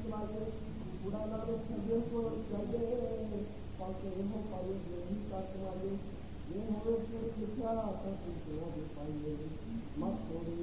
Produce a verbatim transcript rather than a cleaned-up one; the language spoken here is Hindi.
लागे पुराना में छजे को लगे पाके हो पाए नहीं काट मारे ये होवे से लिखा तक तो पाइए मत